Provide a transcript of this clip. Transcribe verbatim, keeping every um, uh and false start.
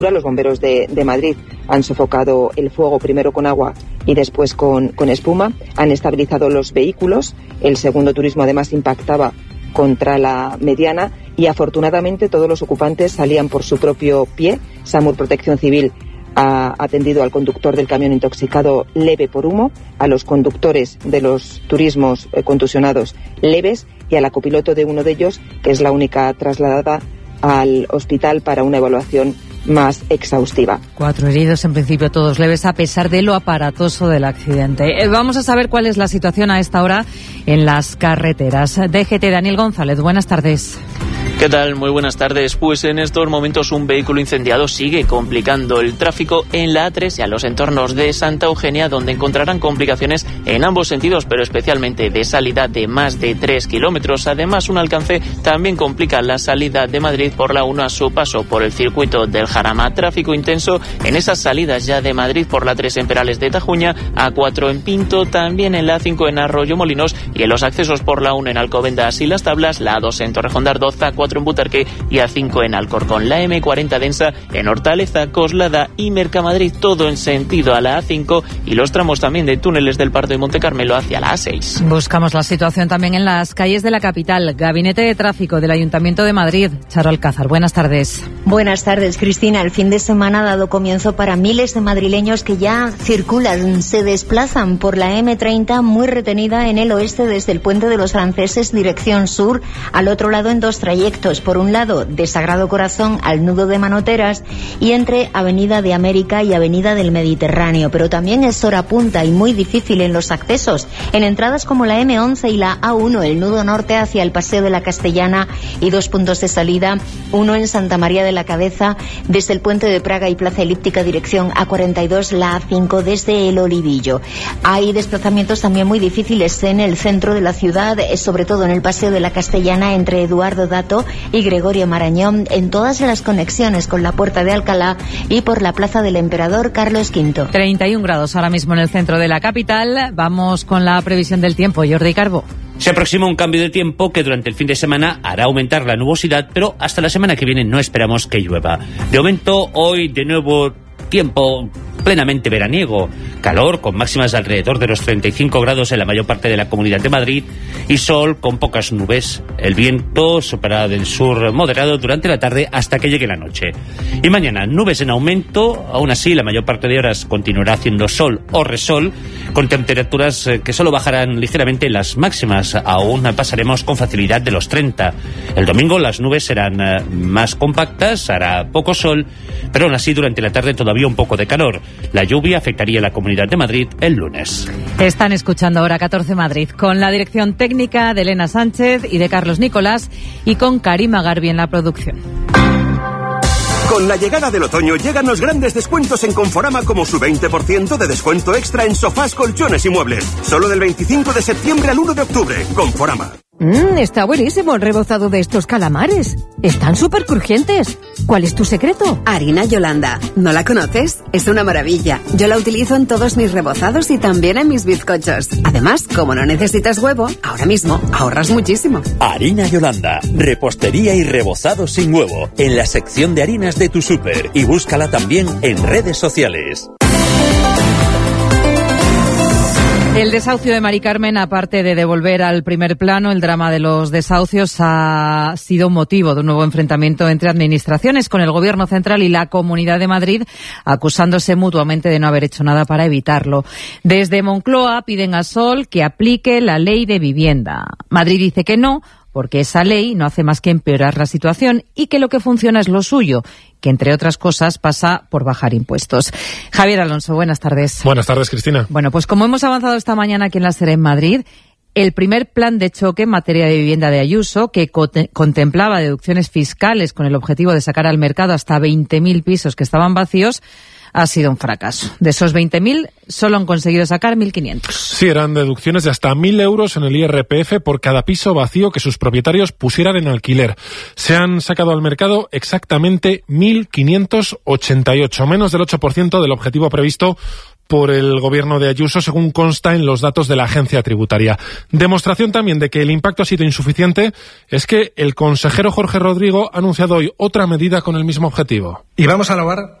Los bomberos de, de Madrid han sofocado el fuego primero con agua y después con, con espuma. Han estabilizado los vehículos. El segundo turismo además impactaba contra la mediana y afortunadamente todos los ocupantes salían por su propio pie. SAMUR Protección Civil ha atendido al conductor del camión intoxicado leve por humo, a los conductores de los turismos eh, contusionados leves y a la copiloto de uno de ellos, que es la única trasladada al hospital para una evaluación más exhaustiva. Cuatro heridos, en principio todos leves, a pesar de lo aparatoso del accidente. Eh, vamos a saber cuál es la situación a esta hora en las carreteras. D G T, Daniel González, buenas tardes. ¿Qué tal? Muy buenas tardes. Pues en estos momentos un vehículo incendiado sigue complicando el tráfico en la A tres y a los entornos de Santa Eugenia, donde encontrarán complicaciones en ambos sentidos, pero especialmente de salida de más de tres kilómetros. Además, un alcance también complica la salida de Madrid por la uno a su paso por el circuito del Jarama. Tráfico intenso en esas salidas ya de Madrid por la tres en Perales de Tajuña, A cuatro en Pinto, también en la A cinco en Arroyo Molinos y en los accesos por la uno en Alcobendas y Las Tablas, la A dos en Torrejón de Ardoz, A cuatro en Butarque y A cinco en Alcorcón, la eme cuarenta densa en Hortaleza, Coslada y Mercamadrid, todo en sentido a la A cinco y los tramos también de túneles del Pardo y Monte Carmelo hacia la A seis. Buscamos la situación también en las calles de la capital. Gabinete de Tráfico del Ayuntamiento de Madrid. Charo Alcázar, buenas tardes. Buenas tardes, Cristina. El fin de semana ha dado comienzo para miles de madrileños que ya circulan, se desplazan por la eme treinta muy retenida en el oeste desde el Puente de los Franceses dirección sur, al otro lado en dos trayectos. Por un lado, de Sagrado Corazón al nudo de Manoteras y entre Avenida de América y Avenida del Mediterráneo. Pero también es hora punta y muy difícil en los accesos. En entradas como la eme once y la A uno, el nudo norte hacia el Paseo de la Castellana y dos puntos de salida. Uno en Santa María de la Cabeza desde el Puente de Praga y Plaza Elíptica dirección A cuarenta y dos, la A cinco desde el Olivillo. Hay desplazamientos también muy difíciles en el centro de la ciudad, sobre todo en el Paseo de la Castellana entre Eduardo Dato y Gregorio Marañón, en todas las conexiones con la Puerta de Alcalá y por la Plaza del Emperador Carlos quinto. treinta y un grados ahora mismo en el centro de la capital. Vamos con la previsión del tiempo. Jordi Carbo. Se aproxima un cambio de tiempo que durante el fin de semana hará aumentar la nubosidad, pero hasta la semana que viene no esperamos que llueva. De momento, hoy de nuevo tiempo plenamente veraniego, calor con máximas de alrededor de los treinta y cinco grados en la mayor parte de la Comunidad de Madrid y sol con pocas nubes. El viento soplará del sur moderado durante la tarde hasta que llegue la noche. Y mañana nubes en aumento, aún así la mayor parte de horas continuará haciendo sol o resol, con temperaturas que solo bajarán ligeramente las máximas. Aún pasaremos con facilidad de los treinta. El domingo las nubes serán más compactas, hará poco sol, pero aún así durante la tarde todavía un poco de calor. La lluvia afectaría a la Comunidad de Madrid el lunes. Están escuchando ahora catorce Madrid, con la dirección técnica de Elena Sánchez y de Carlos Nicolás y con Karima Garbi en la producción. Con la llegada del otoño llegan los grandes descuentos en Conforama, como su veinte por ciento de descuento extra en sofás, colchones y muebles. Solo del veinticinco de septiembre al uno de octubre. Conforama. Mmm, está buenísimo el rebozado de estos calamares. Están súper crujientes. ¿Cuál es tu secreto? Harina Yolanda. ¿No la conoces? Es una maravilla. Yo la utilizo en todos mis rebozados y también en mis bizcochos. Además, como no necesitas huevo, ahora mismo ahorras muchísimo. Harina Yolanda. Repostería y rebozado sin huevo. En la sección de harinas de tu súper. Y búscala también en redes sociales. El desahucio de Mari Carmen, aparte de devolver al primer plano el drama de los desahucios, ha sido motivo de un nuevo enfrentamiento entre administraciones, con el Gobierno central y la Comunidad de Madrid acusándose mutuamente de no haber hecho nada para evitarlo. Desde Moncloa piden a Sol que aplique la ley de vivienda. Madrid dice que no, porque esa ley no hace más que empeorar la situación y que lo que funciona es lo suyo, que entre otras cosas pasa por bajar impuestos. Javier Alonso, buenas tardes. Buenas tardes, Cristina. Bueno, pues como hemos avanzado esta mañana aquí en la SER en Madrid, el primer plan de choque en materia de vivienda de Ayuso, que co- contemplaba deducciones fiscales con el objetivo de sacar al mercado hasta veinte mil pisos que estaban vacíos, ha sido un fracaso. De esos veinte mil, solo han conseguido sacar mil quinientos. Sí, eran deducciones de hasta mil euros en el I R P F por cada piso vacío que sus propietarios pusieran en alquiler. Se han sacado al mercado exactamente mil quinientos ochenta y ocho, menos del ocho por ciento del objetivo previsto por el gobierno de Ayuso, según consta en los datos de la agencia tributaria. Demostración también de que el impacto ha sido insuficiente es que el consejero Jorge Rodrigo ha anunciado hoy otra medida con el mismo objetivo. Y vamos a alabar